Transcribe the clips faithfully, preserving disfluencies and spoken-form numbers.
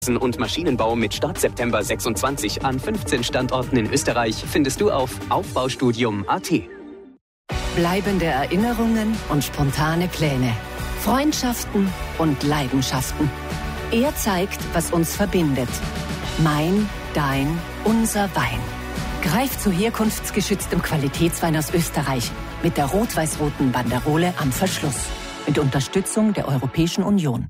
und Maschinenbau mit Start September sechsundzwanzig an fünfzehn Standorten in Österreich findest du auf aufbaustudium punkt at. Bleibende Erinnerungen und spontane Pläne. Freundschaften und Leidenschaften. Er zeigt, was uns verbindet. Mein, dein, unser Wein. Greif zu herkunftsgeschütztem Qualitätswein aus Österreich mit der rot-weiß-roten Banderole am Verschluss. Mit Unterstützung der Europäischen Union.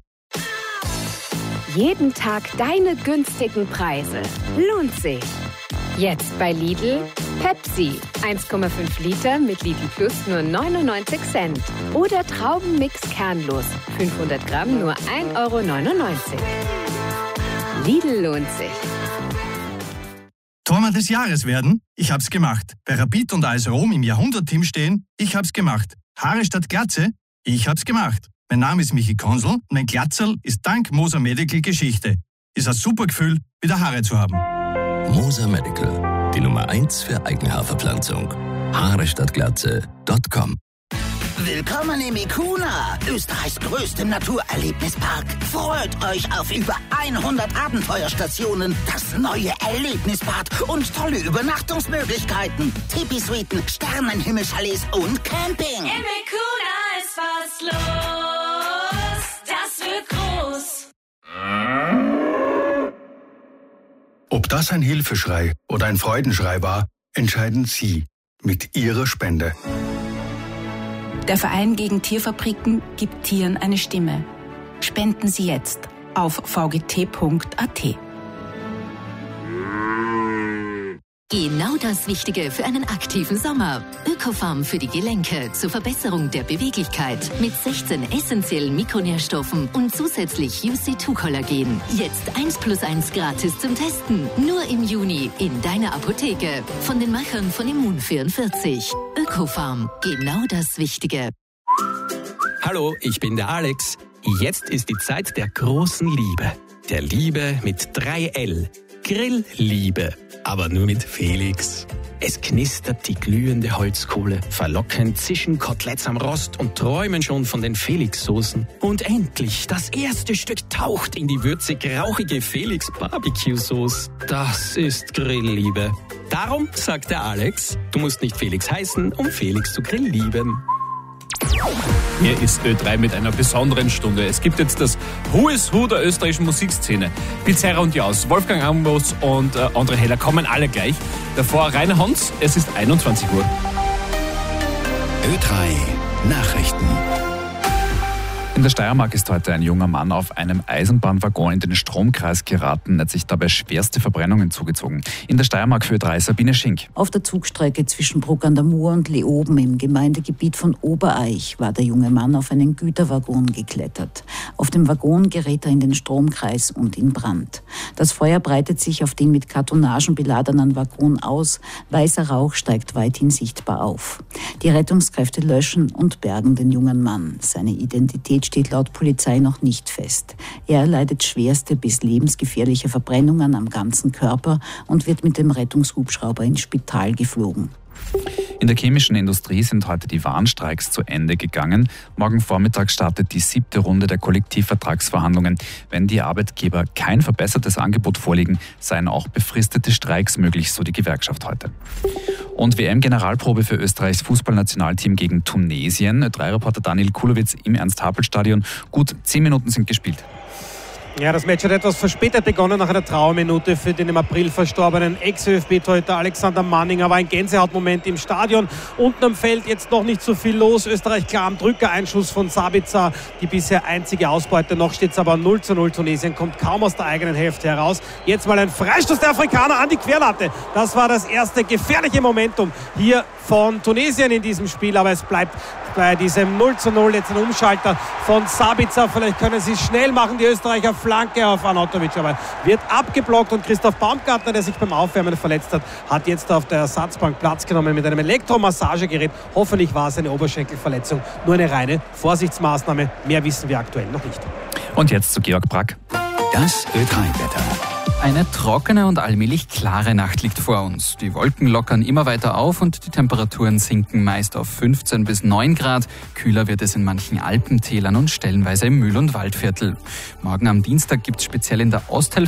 Jeden Tag deine günstigen Preise. Lohnt sich. Jetzt bei Lidl Pepsi. eins Komma fünf Liter mit Lidl Plus nur neunundneunzig Cent. Oder Traubenmix kernlos. fünfhundert Gramm nur ein Euro neunundneunzig. Lidl lohnt sich. Tormann des Jahres werden? Ich hab's gemacht. Bei Rapid und A S Rom im Jahrhundertteam stehen? Ich hab's gemacht. Haare statt Glatze? Ich hab's gemacht. Mein Name ist Michi Konsel und mein Glatzerl ist dank Moser Medical Geschichte. Ist ein super Gefühl, wieder Haare zu haben. Moser Medical, die Nummer eins für Eigenhaarverpflanzung. Haare statt Glatze Punkt com. Willkommen im Ikuna, Österreichs größtem Naturerlebnispark. Freut euch auf über hundert Abenteuerstationen, das neue Erlebnisbad und tolle Übernachtungsmöglichkeiten. Tipi-Suiten, Sternenhimmelchalets und Camping. Im Ikuna ist was los, das wird groß. Ob das ein Hilfeschrei oder ein Freudenschrei war, entscheiden Sie mit Ihrer Spende. Der Verein gegen Tierfabriken gibt Tieren eine Stimme. Spenden Sie jetzt auf v g t punkt a t. Genau das Wichtige für einen aktiven Sommer. Ökofarm für die Gelenke zur Verbesserung der Beweglichkeit mit sechzehn essentiellen Mikronährstoffen und zusätzlich U C zwei Kollagen. Jetzt eins plus eins gratis zum Testen. Nur im Juni in deiner Apotheke. Von den Machern von Immun vierundvierzig. Ökofarm. Genau das Wichtige. Hallo, ich bin der Alex. Jetzt ist die Zeit der großen Liebe. Der Liebe mit drei L. Grillliebe. Aber nur mit Felix. Es knistert die glühende Holzkohle, verlockend zischen Koteletts am Rost und träumen schon von den Felix-Soßen. Und endlich, das erste Stück taucht in die würzig-rauchige Felix-Barbecue-Sauce. Das ist Grillliebe. Darum sagt der Alex, du musst nicht Felix heißen, um Felix zu grilllieben. Hier ist Ö drei mit einer besonderen Stunde. Es gibt jetzt das Who is Who der österreichischen Musikszene. Pizarra und Jaus, Wolfgang Ambros und äh, André Heller kommen alle gleich. Davor Rainer Hans, es ist einundzwanzig Uhr. Ö drei Nachrichten. In der Steiermark ist heute ein junger Mann auf einem Eisenbahnwaggon in den Stromkreis geraten. Er hat sich dabei schwerste Verbrennungen zugezogen. In der Steiermark für Ö drei Sabine Schink. Auf der Zugstrecke zwischen Bruck an der Mur und Leoben im Gemeindegebiet von Obereich war der junge Mann auf einen Güterwaggon geklettert. Auf dem Waggon gerät er in den Stromkreis und in Brand. Das Feuer breitet sich auf den mit Kartonagen beladenen Waggon aus. Weißer Rauch steigt weithin sichtbar auf. Die Rettungskräfte löschen und bergen den jungen Mann. Seine Identität steht laut Polizei noch nicht fest. Er erleidet schwerste bis lebensgefährliche Verbrennungen am ganzen Körper und wird mit dem Rettungshubschrauber ins Spital geflogen. In der chemischen Industrie sind heute die Warnstreiks zu Ende gegangen. Morgen Vormittag startet die siebte Runde der Kollektivvertragsverhandlungen. Wenn die Arbeitgeber kein verbessertes Angebot vorlegen, seien auch befristete Streiks möglich, so die Gewerkschaft heute. Und W M-Generalprobe für Österreichs Fußballnationalteam gegen Tunesien. Ö drei Reporter Daniel Kulowitz im Ernst-Happel-Stadion. Gut zehn Minuten sind gespielt. Ja, das Match hat etwas verspätet begonnen nach einer Trauerminute für den im April verstorbenen Ex-Ö F B-Torhüter Alexander Manninger. War ein Gänsehautmoment im Stadion. Unten am Feld jetzt noch nicht so viel los. Österreich klar am Drücker. Einschuss von Sabitzer, die bisher einzige Ausbeute. Noch steht es aber null zu null. Tunesien kommt kaum aus der eigenen Hälfte heraus. Jetzt mal ein Freistoß der Afrikaner an die Querlatte. Das war das erste gefährliche Momentum hier von Tunesien in diesem Spiel. Aber es bleibt bei diesem null zu null. Jetzt ein Umschalter von Sabitzer. Vielleicht können sie es schnell machen, die Österreicher. Flanke auf Arnautovic, aber wird abgeblockt und Christoph Baumgartner, der sich beim Aufwärmen verletzt hat, hat jetzt auf der Ersatzbank Platz genommen mit einem Elektromassagegerät. Hoffentlich war es eine Oberschenkelverletzung, nur eine reine Vorsichtsmaßnahme. Mehr wissen wir aktuell noch nicht. Und jetzt zu Georg Brack. Das Ö drei Wetter. Eine trockene und allmählich klare Nacht liegt vor uns. Die Wolken lockern immer weiter auf und die Temperaturen sinken meist auf fünfzehn bis neun Grad. Kühler wird es in manchen Alpentälern und stellenweise im Mühl- und Waldviertel. Morgen am Dienstag gibt es speziell in der Osthälfte